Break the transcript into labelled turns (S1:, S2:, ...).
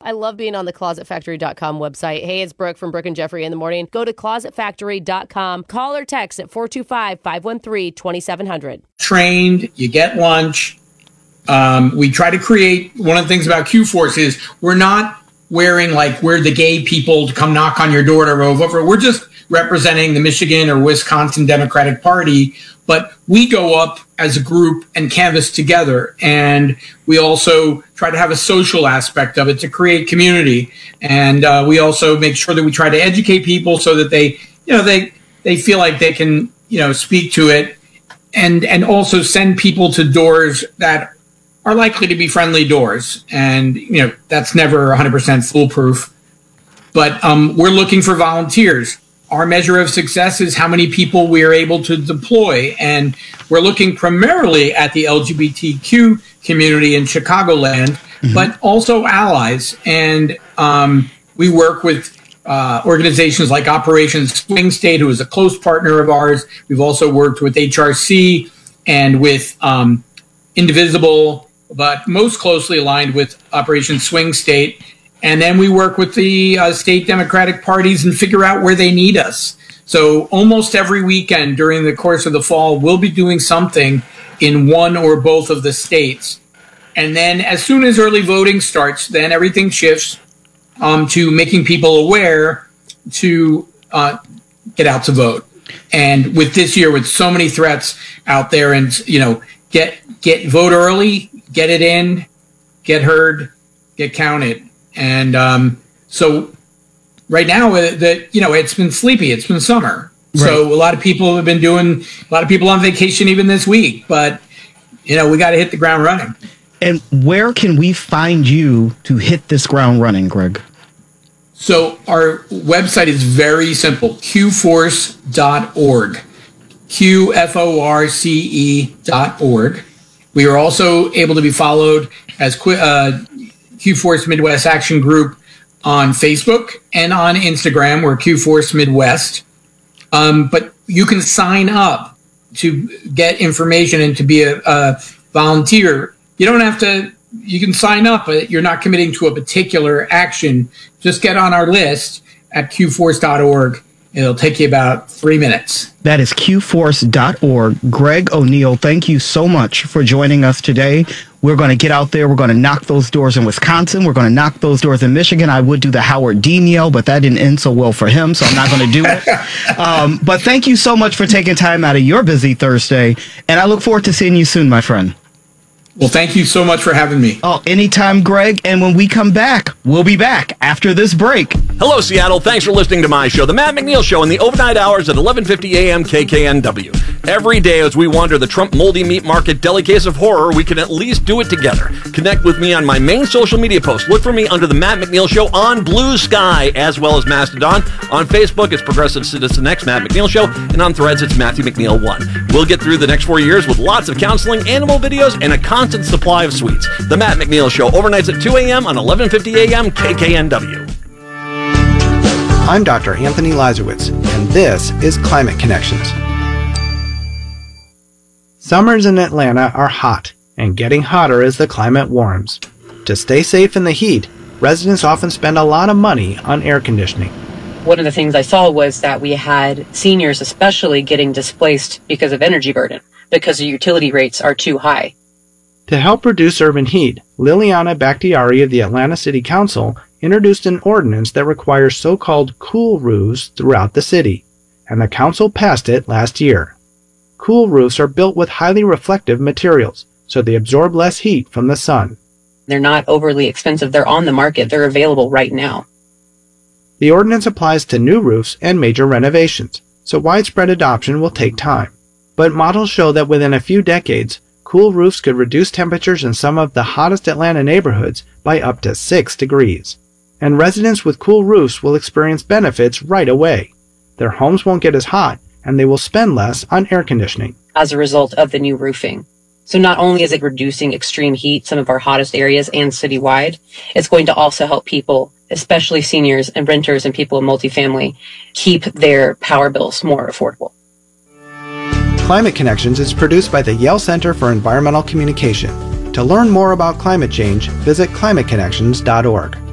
S1: I love being on the ClosetFactory.com website. Hey, it's Brooke from Brooke and Jeffrey in the morning. Go to ClosetFactory.com. Call or text at 425-513-2700.
S2: Trained, you get lunch. We try to create, one of the things about Q-Force is we're not wearing like we're the gay people to come knock on your door to vote for. We're just representing the Michigan or Wisconsin Democratic Party, but we go up as a group and canvass together. And we also try to have a social aspect of it to create community. And we also make sure that we try to educate people so that they feel like they can, speak to it, and also send people to doors that are likely to be friendly doors. And, that's never 100% foolproof. But we're looking for volunteers. Our measure of success is how many people we are able to deploy. And we're looking primarily at the LGBTQ community in Chicagoland, but also allies. And we work with organizations like Operation Swing State, who is a close partner of ours. We've also worked with HRC and with Indivisible, but most closely aligned with Operation Swing State. And then we work with the state Democratic parties and figure out where they need us. So almost every weekend during the course of the fall, we'll be doing something in one or both of the states. And then as soon as early voting starts, then everything shifts to making people aware to get out to vote. And with this year, with so many threats out there, and get vote early, get it in, get heard, get counted. And so right now, it's been sleepy. It's been summer. Right. So a lot of people on vacation even this week. But, we got to hit the ground running.
S3: And where can we find you to hit this ground running, Greg?
S2: So our website is very simple, qforce.org, QFORCE.org. We are also able to be followed as Q-Force Midwest Action Group on Facebook and on Instagram. We're Q-Force Midwest. But you can sign up to get information and to be a volunteer. You don't have to, you can sign up, but you're not committing to a particular action. Just get on our list at qforce.org. It'll take you about 3 minutes.
S3: That is qforce.org. Greg O'Neill, thank you so much for joining us today. We're going to get out there. We're going to knock those doors in Wisconsin. We're going to knock those doors in Michigan. I would do the Howard Dean yell, but that didn't end so well for him, so I'm not going to do it. But thank you so much for taking time out of your busy Thursday, and I look forward to seeing you soon, my friend.
S2: Well, thank you so much for having me.
S3: Oh, anytime, Greg. And when we come back, we'll be back after this break.
S4: Hello, Seattle. Thanks for listening to my show, The Matt McNeil Show, in the overnight hours at 11:50 a.m. KKNW. Every day as we wander the Trump moldy meat market deli case of horror, we can at least do it together. Connect with me on my main social media post. Look for me under The Matt McNeil Show on Blue Sky, as well as Mastodon. On Facebook, it's Progressive Citizen X Matt McNeil Show, and on Threads, it's Matthew McNeil 1. We'll get through the next 4 years with lots of counseling, animal videos, and a constant supply of sweets. The Matt McNeil Show, overnights at 2 a.m. on 11:50 a.m. KKNW.
S5: I'm Dr. Anthony Lazarowitz, and this is Climate Connections. Summers in Atlanta are hot, and getting hotter as the climate warms. To stay safe in the heat, residents often spend a lot of money on air conditioning.
S6: One of the things I saw was that we had seniors especially getting displaced because of energy burden, because the utility rates are too high.
S5: To help reduce urban heat, Liliana Bakhtiari of the Atlanta City Council introduced an ordinance that requires so-called cool roofs throughout the city, and the council passed it last year. Cool roofs are built with highly reflective materials, so they absorb less heat from the sun.
S6: They're not overly expensive. They're on the market. They're available right now.
S5: The ordinance applies to new roofs and major renovations, so widespread adoption will take time. But models show that within a few decades, cool roofs could reduce temperatures in some of the hottest Atlanta neighborhoods by up to 6 degrees. And residents with cool roofs will experience benefits right away. Their homes won't get as hot, and they will spend less on air conditioning.
S6: As a result of the new roofing. So not only is it reducing extreme heat, some of our hottest areas and citywide, it's going to also help people, especially seniors and renters and people in multifamily, keep their power bills more affordable.
S5: Climate Connections is produced by the Yale Center for Environmental Communication. To learn more about climate change, visit climateconnections.org.